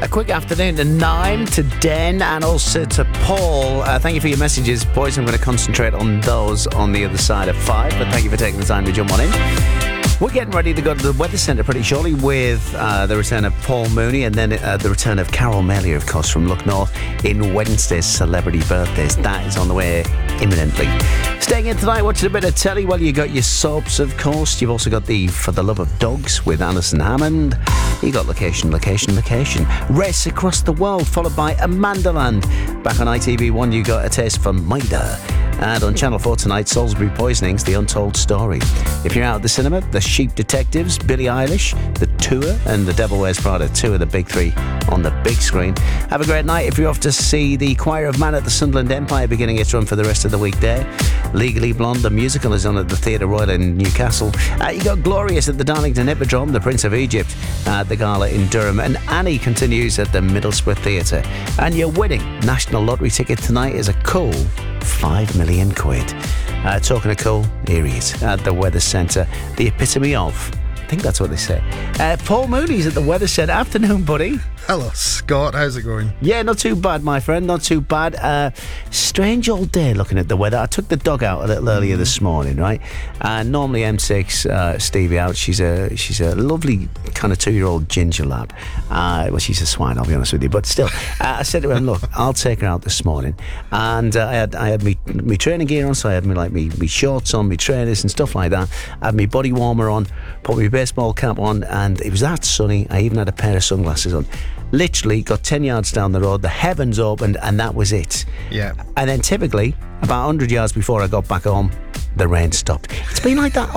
A quick afternoon to 9, to Den, and also to Paul. Thank you for your messages, boys. I'm going to concentrate on those on the other side of 5, but thank you for taking the time to jump on in. We're getting ready to go to the Weather Centre pretty shortly with the return of Paul Mooney and then the return of Carol Melia, of course, from Look North in Wednesday's Celebrity Birthdays. That is on the way imminently. Staying in tonight, watching a bit of telly. Well, you got your soaps, of course. You've also got the For the Love of Dogs with Alison Hammond. You got Location. Race Across the World, followed by Amandaland. Back on ITV1, you got A Taste for Maida. And on Channel 4 tonight, Salisbury Poisonings, The Untold Story. If you're out at the cinema, The Sheep Detectives, Billie Eilish, The Tour, and The Devil Wears Prada, 2 of the big 3 on the big screen. Have a great night. If you're off to see The Choir of Man at the Sunderland Empire beginning its run for the rest of the weekday. Legally Blonde, the musical, is on at the Theatre Royal in Newcastle. You got Glorious at the Darlington Hippodrome, The Prince of Egypt at the Gala in Durham, and Annie continues at the Middlesbrough Theatre. And your winning National Lottery ticket tonight is a cool £5 million. Talking of cool, here he is at the Weather Centre, the epitome of, I think that's what they say. Paul Mooney's at the Weather Centre. Afternoon, buddy. Hello, Scott. How's it going? Yeah, not too bad, my friend. Not too bad. Strange old day looking at the weather. I took the dog out a little earlier this morning, right? Normally M6, Stevie out. She's a lovely kind of 2-year-old ginger lab. Well, she's a swine, I'll be honest with you. But still, I said to her, look, I'll take her out this morning. And I had me training gear on, so I had me shorts on, me trainers and stuff like that. I had my body warmer on, put my baseball cap on, and it was that sunny. I even had a pair of sunglasses on. Literally got 10 yards down the road, the heavens opened, and that was it. Yeah. And then typically, about 100 yards before I got back home, the rain stopped. It's been like that.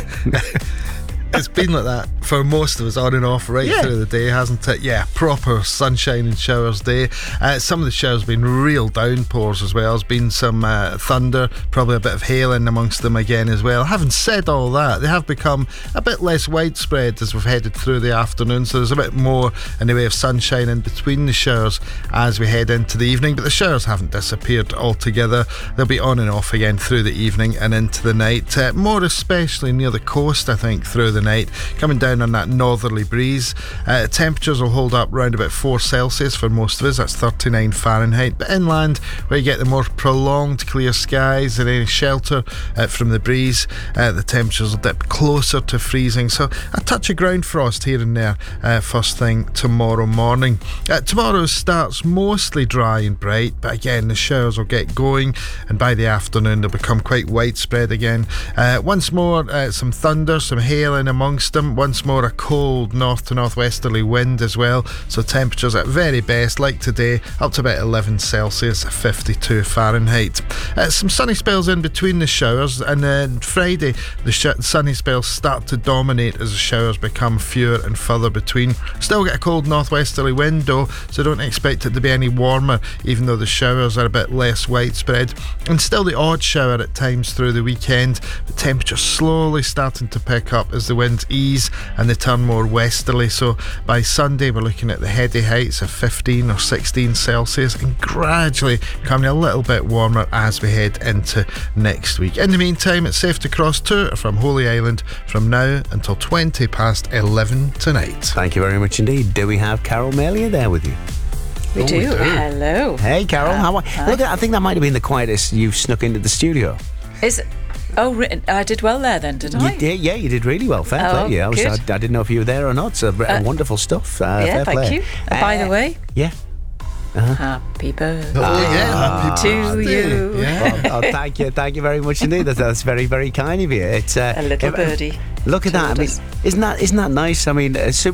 It's been like that for most of us, on and off through the day, hasn't it? Yeah, proper sunshine and showers day. Some of the showers have been real downpours as well. There's been some thunder, probably a bit of hail in amongst them again as well. Having said all that, they have become a bit less widespread as we've headed through the afternoon, so there's a bit more in the way of sunshine in between the showers as we head into the evening, but the showers haven't disappeared altogether. They'll be on and off again through the evening and into the night, more especially near the coast, I think, through the night, coming down on that northerly breeze. Temperatures will hold up around about 4 Celsius for most of us, that's 39 Fahrenheit, but inland where you get the more prolonged clear skies and any shelter from the breeze, the temperatures will dip closer to freezing, so a touch of ground frost here and there first thing tomorrow morning. Tomorrow starts mostly dry and bright, but again the showers will get going and by the afternoon they'll become quite widespread again. Once more some thunder, some hail in amongst them. Once more a cold north to northwesterly wind as well, so temperatures at very best like today up to about 11 Celsius, 52 Fahrenheit. Some sunny spells in between the showers, and then Friday the sunny spells start to dominate as the showers become fewer and further between. Still get a cold northwesterly wind though, so don't expect it to be any warmer even though the showers are a bit less widespread, and still the odd shower at times through the weekend. The temperatures slowly starting to pick up as the winds ease and they turn more westerly, so by Sunday we're looking at the heady heights of 15 or 16 Celsius and gradually becoming a little bit warmer as we head into next week. In the meantime, it's safe to cross to from Holy Island from now until 20 past 11 tonight. Thank you very much indeed. Do we have Carol Melia there with you? We do. Hello. Hey Carol, how are you? Look, I think that might have been the quietest you've snuck into the studio. Is it? Oh, I did well there then, didn't I? Yeah, you did really well. Fair play. Yeah, I didn't know if you were there or not. So wonderful stuff. Yeah, thank you. By the way, happy birthday to you. Yeah. Thank you very much indeed. That's very, very kind of you. It's a little birdie. Look at that. I mean, isn't that nice? I mean, super